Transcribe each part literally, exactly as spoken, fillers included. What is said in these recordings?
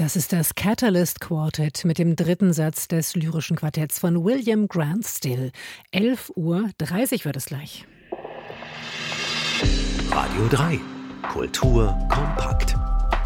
Das ist das Catalyst Quartet mit dem dritten Satz des lyrischen Quartetts von William Grant Still. elf Uhr dreißig wird es gleich. Radio drei. Kultur kompakt.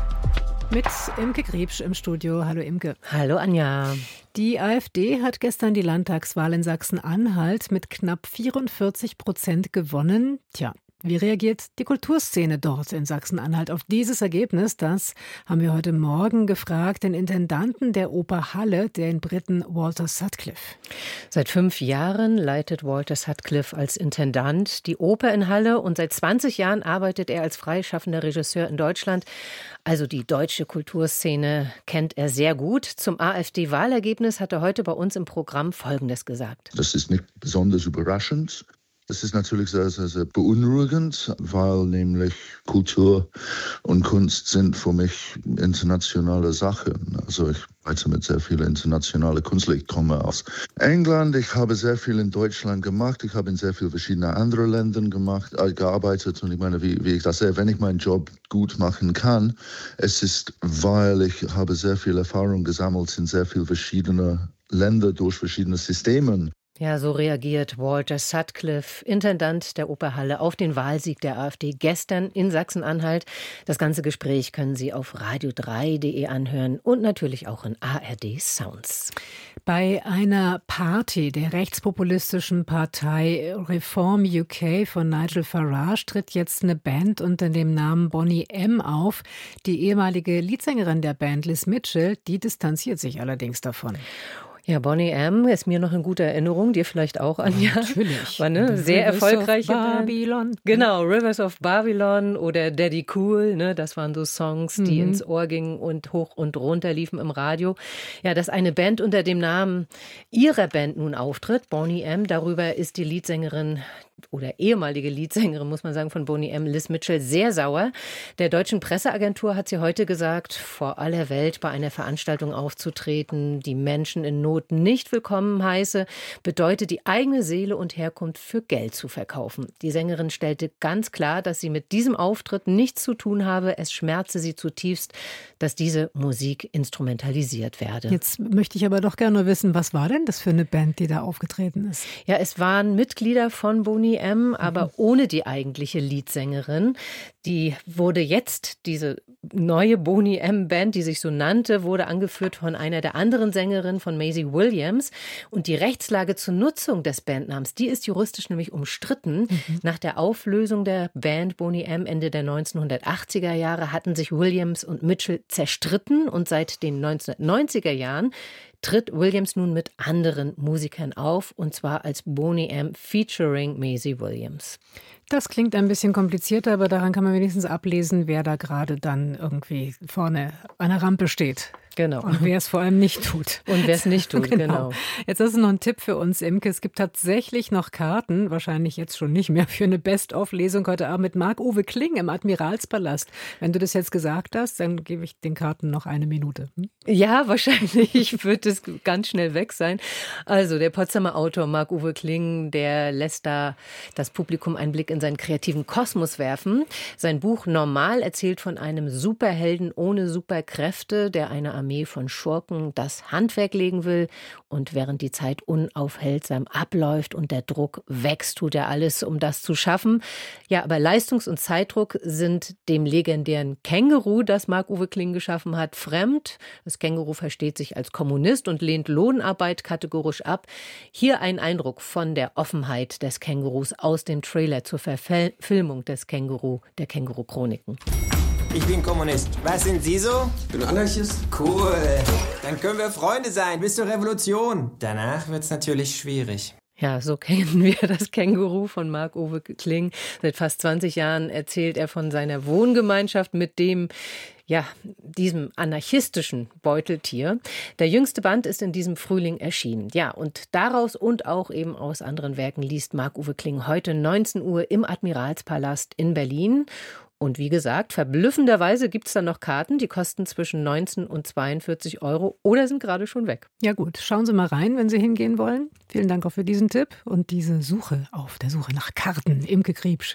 Mit Imke Griebsch im Studio. Hallo Imke. Hallo Anja. Die AfD hat gestern die Landtagswahl in Sachsen-Anhalt mit knapp vierundvierzig Prozent gewonnen. Tja, wie reagiert die Kulturszene dort in Sachsen-Anhalt auf dieses Ergebnis? Das haben wir heute Morgen gefragt, den Intendanten der Oper Halle, den Briten Walter Sutcliffe. Seit fünf Jahren leitet Walter Sutcliffe als Intendant die Oper in Halle und seit zwanzig Jahren arbeitet er als freischaffender Regisseur in Deutschland. Also die deutsche Kulturszene kennt er sehr gut. Zum AfD-Wahlergebnis hat er heute bei uns im Programm Folgendes gesagt. Das ist nicht besonders überraschend. Es ist natürlich sehr, sehr, sehr beunruhigend, weil nämlich Kultur und Kunst sind für mich internationale Sachen. Also ich arbeite mit sehr vielen internationalen Künstlern. Ich komme aus England, ich habe sehr viel in Deutschland gemacht, ich habe in sehr vielen verschiedenen anderen Ländern gemacht, äh, gearbeitet. Und ich meine, wie, wie ich das sehe, wenn ich meinen Job gut machen kann, es ist, weil ich habe sehr viel Erfahrung gesammelt in sehr vielen verschiedenen Ländern durch verschiedene Systeme. Ja, so reagiert Walter Sutcliffe, Intendant der Oper Halle, auf den Wahlsieg der AfD gestern in Sachsen-Anhalt. Das ganze Gespräch können Sie auf radio drei punkt de anhören und natürlich auch in A R D Sounds. Bei einer Party der rechtspopulistischen Partei Reform U K von Nigel Farage tritt jetzt eine Band unter dem Namen Boney M auf. Die ehemalige Leadsängerin der Band, Liz Mitchell, die distanziert sich allerdings davon. Ja, Boney M. ist mir noch in guter Erinnerung, dir vielleicht auch, Anja. Natürlich. War eine sehr erfolgreiche Band. Babylon. Genau, Rivers of Babylon oder Daddy Cool, ne, das waren so Songs, die mhm. ins Ohr gingen und hoch und runter liefen im Radio. Ja, dass eine Band unter dem Namen ihrer Band nun auftritt, Boney M., darüber ist die Leadsängerin oder ehemalige Leadsängerin, muss man sagen, von Boney M., Liz Mitchell, sehr sauer. Der deutschen Presseagentur hat sie heute gesagt, vor aller Welt bei einer Veranstaltung aufzutreten, die Menschen in Not nicht willkommen heiße, bedeutet die eigene Seele und Herkunft für Geld zu verkaufen. Die Sängerin stellte ganz klar, dass sie mit diesem Auftritt nichts zu tun habe. Es schmerze sie zutiefst, dass diese Musik instrumentalisiert werde. Jetzt möchte ich aber doch gerne wissen, was war denn das für eine Band, die da aufgetreten ist? Ja, es waren Mitglieder von Boney M., aber mhm. ohne die eigentliche Leadsängerin. Die wurde jetzt, diese neue Boney M-Band, die sich so nannte, wurde angeführt von einer der anderen Sängerinnen, von Maisie Williams. Und die Rechtslage zur Nutzung des Bandnamens, die ist juristisch nämlich umstritten. Mhm. Nach der Auflösung der Band Boney M. Ende der neunzehnhundertachtziger Jahre hatten sich Williams und Mitchell zerstritten und seit den neunzehnhundertneunziger Jahren tritt Williams nun mit anderen Musikern auf, und zwar als Boney M. featuring Maisie Williams. Das klingt ein bisschen komplizierter, aber daran kann man wenigstens ablesen, wer da gerade dann irgendwie vorne an der Rampe steht. Genau. Und wer es vor allem nicht tut. Und wer es nicht tut, genau. genau. Jetzt ist noch ein Tipp für uns, Imke. Es gibt tatsächlich noch Karten, wahrscheinlich jetzt schon nicht mehr, für eine Best-of-Lesung heute Abend mit Marc-Uwe Kling im Admiralspalast. Wenn du das jetzt gesagt hast, dann gebe ich den Karten noch eine Minute. Hm? Ja, wahrscheinlich wird es ganz schnell weg sein. Also der Potsdamer Autor Marc-Uwe Kling, der lässt da das Publikum einen Blick in seinen kreativen Kosmos werfen. Sein Buch Normal erzählt von einem Superhelden ohne Superkräfte, der eine Armee von Schurken das Handwerk legen will, und während die Zeit unaufhaltsam abläuft und der Druck wächst, tut er alles, um das zu schaffen. Ja, aber Leistungs- und Zeitdruck sind dem legendären Känguru, das Marc-Uwe Kling geschaffen hat, fremd. Das Känguru versteht sich als Kommunist und lehnt Lohnarbeit kategorisch ab. Hier ein Eindruck von der Offenheit des Kängurus aus dem Trailer zur Verfilmung des Känguru, der Känguru-Chroniken. Ich bin Kommunist. Was sind Sie so? Ich bin Anarchist. Cool. Dann können wir Freunde sein bis zur Revolution. Danach wird's natürlich schwierig. Ja, so kennen wir das Känguru von Marc-Uwe Kling. Seit fast zwanzig Jahren erzählt er von seiner Wohngemeinschaft mit dem, ja, diesem anarchistischen Beuteltier. Der jüngste Band ist in diesem Frühling erschienen. Ja, und daraus und auch eben aus anderen Werken liest Marc-Uwe Kling heute neunzehn Uhr im Admiralspalast in Berlin. Und wie gesagt, verblüffenderweise gibt es da noch Karten, die kosten zwischen neunzehn und zweiundvierzig Euro oder sind gerade schon weg. Ja gut, schauen Sie mal rein, wenn Sie hingehen wollen. Vielen Dank auch für diesen Tipp und diese Suche auf der Suche nach Karten. Imke Griebsch.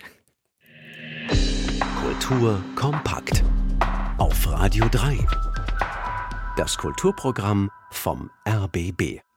Kultur kompakt auf Radio drei. Das Kulturprogramm vom R B B.